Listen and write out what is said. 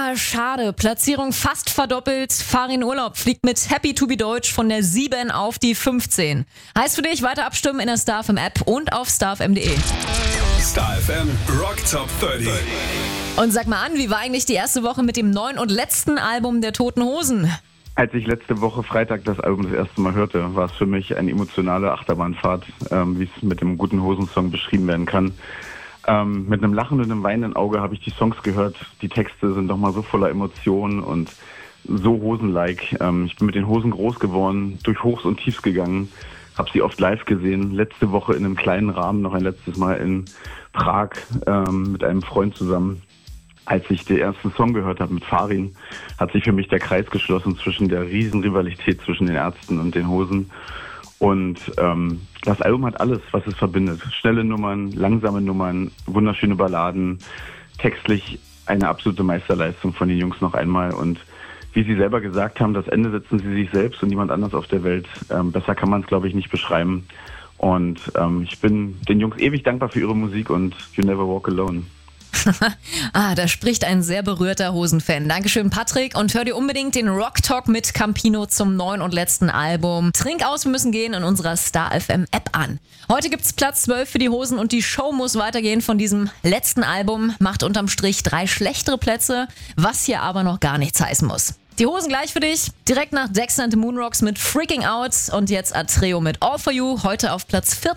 schade. Platzierung fast verdoppelt. Farin Urlaub fliegt mit Happy to be Deutsch von der 7 auf die 15. Heißt für dich, weiter abstimmen in der StarFM App und auf starfm.de. StarFM Rock Top 30. Und sag mal an, wie war eigentlich die erste Woche mit dem neuen und letzten Album der Toten Hosen? Als ich letzte Woche Freitag das Album das erste Mal hörte, war es für mich eine emotionale Achterbahnfahrt, wie es mit dem guten Hosen-Song beschrieben werden kann. Mit einem Lachen und einem weinenden Auge habe ich die Songs gehört. Die Texte sind doch mal so voller Emotionen und so Hosen-like. Ich bin mit den Hosen groß geworden, durch Hochs und Tiefs gegangen, habe sie oft live gesehen. Letzte Woche in einem kleinen Rahmen, noch ein letztes Mal in Prag mit einem Freund zusammen. Als ich den ersten Song gehört habe mit Farin, hat sich für mich der Kreis geschlossen zwischen der Riesenrivalität zwischen den Ärzten und den Hosen. Und das Album hat alles, was es verbindet. Schnelle Nummern, langsame Nummern, wunderschöne Balladen, textlich eine absolute Meisterleistung von den Jungs noch einmal. Und wie sie selber gesagt haben, das Ende setzen sie sich selbst und niemand anders auf der Welt. Besser kann man es, glaube ich, nicht beschreiben. Und ich bin den Jungs ewig dankbar für ihre Musik und You Never Walk Alone. Da spricht ein sehr berührter Hosen-Fan. Dankeschön, Patrick. Und hör dir unbedingt den Rock Talk mit Campino zum neuen und letzten Album Trink aus, wir müssen gehen in unserer StarFM App an. Heute gibt's Platz 12 für die Hosen und die Show muss weitergehen von diesem letzten Album. Macht unterm Strich 3 schlechtere Plätze, was hier aber noch gar nichts heißen muss. Die Hosen gleich für dich. Direkt nach Dexter and the Moonrocks mit Freaking Out und jetzt Atreo mit All For You. Heute auf Platz 14.